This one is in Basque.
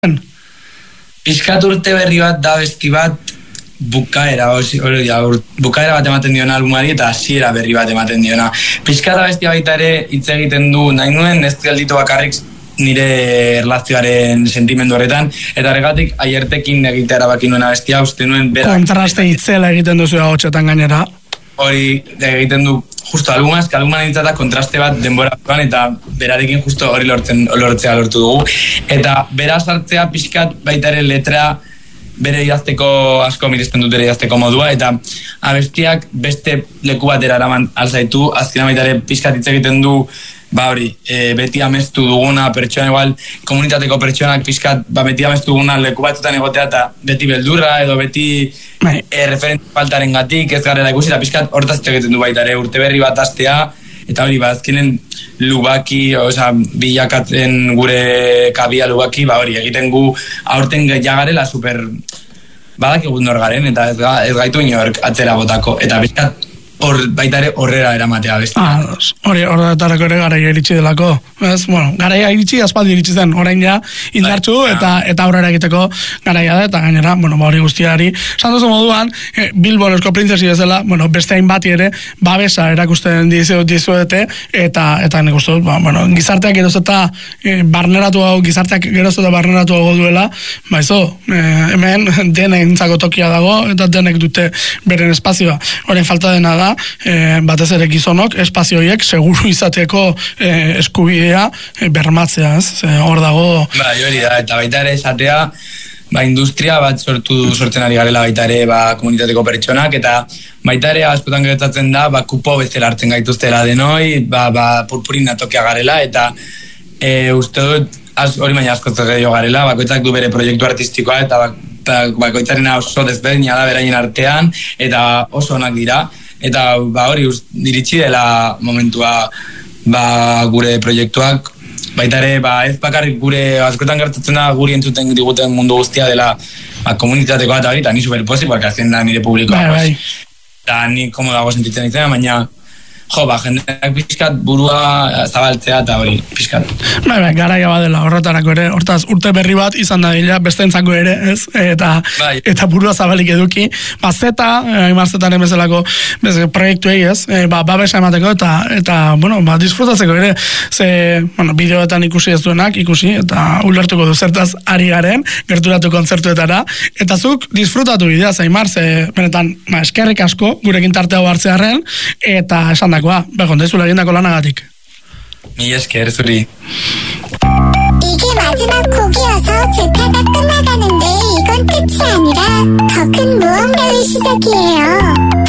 Pizkat urte berri bat da besti bat bukaera bat ematen diona albumari eta hasiera berri bat ematen diona. Pizkat da besti baita ere hitz egiten du nahi nuen, ez gelditu bakarrik nire erlazioaren sentimendu horretan, eta horregatik aiertekin egitea erabaki nuena bestia, uste nuen berak... Kontraste hitzela egiten duzu hotxetan gainera. Hori egiten du justo albuman ditzata kontraste bat denbora eta berarekin justo hori lortzea lortu dugu. Eta bera sartzea pixkat baita ere letra bere idazteko asko miresten dut ere idazteko modua, eta abestiak beste leku batera eraman alzaitu, azkena baita ere pixkat hitz egiten du beti amestu duguna pertsona, igual komunitateko pertsonak pixkat beti amestu duguna leku batzutan egotea eta beti beldurra edo beti referente faltaren gatik ez garela ikusi, eta pixkat hortaz egiten du baita ere urte berri bat astea, eta hori azkenen lubaki, bilakatzen gure kabia lubaki, hori egiten gu aurten jagarela super badakigun nor garen, eta ez gaitu inork atzera botako, eta pixkat baita ere horrera eramatea bestia. Hori horretarako ere garaia iritsi delako. Garaia iritsi, aspaldi iritsi zen, orain ja indartsu eta aurrera egiteko garaia da, eta gainera, hori guztiari. Esan duzu moduan, Bilbon Eusko Printzesi bezala, beste hainbati ere, babesa erakusten dizuete, eta nik uste dut, gizarteak geroz eta barneratu hau duela, hemen denentzako tokia dago, eta denek dute beren espazioa. Horren falta dena da, batez ere gizonok espazioiek seguru izateko eskubidea bermatzea, hor dago. Hori da, eta baita ere esatea, industria bat sortzen ari garela baita ere komunitateko pertsonak, eta baita ere askotan gertatzen da, kupo bezala hartzen gaituztela denoi, purpurina tokia garela, eta uste dut, hori baina askotzen gehiago garela, bakoitzak du bere proiektu artistikoa, eta bakoitzarena oso desberdina da beraien artean, eta oso onak dira. Eta hori iritsi dela momentua gure proiektuak, baita ere ez bakarrik gure askotan gertatzen da guri entzuten diguten mundu guztia dela komunitatekoa eta hori, eta ni superpozik, porque azken da nire publikoa. Eta ni komodago sentitzen ditzen, baina jendeak pixkat burua zabaltzea eta hori pixkat. Garaia badela horretarako ere, hortaz urte berri bat izan da dila, bestentzako ere, ez? Eta burua zabalik eduki. Zeta, Aimar Zetaren bezalako proiektuei, ez? Babesa emateko eta disfrutatzeko ere. Bideoetan ikusi ez duenak, eta ulertuko du zertaz ari garen, gerturatu kontzertuetara, eta zuk disfrutatu bidea, Aimar, benetan, eskerrik asko, gurekin tartea hartzearen, eta esan kontaizula egindako lanagatik. Mi esker, zuri. 이게 마지막 곡이어서 제타가 끝나가는데 이건 끝이 아니라 더 큰 무언가의 시작이에요.